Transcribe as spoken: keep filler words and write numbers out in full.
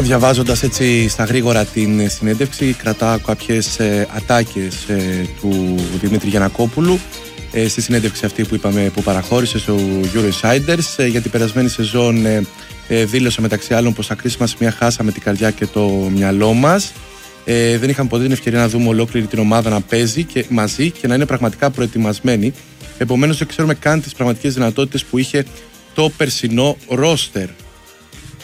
Διαβάζοντας έτσι στα γρήγορα την συνέντευξη, κρατάω κάποιες ε, ατάκες ε, του Δημήτρη Γιαννακόπουλου ε, στη συνέντευξη αυτή που είπαμε που παραχώρησε στο Euroinsiders. Ε, για την περασμένη σεζόν ε, ε, δήλωσε μεταξύ άλλων πως στα κρίσιμα σημεία χάσαμε την καρδιά και το μυαλό μας. Ε, δεν είχαμε ποτέ την ευκαιρία να δούμε ολόκληρη την ομάδα να παίζει και μαζί και να είναι πραγματικά προετοιμασμένη. Επομένως δεν ξέρουμε καν τις πραγματικές δυνατότητες που είχε το περσινό ρόστερ.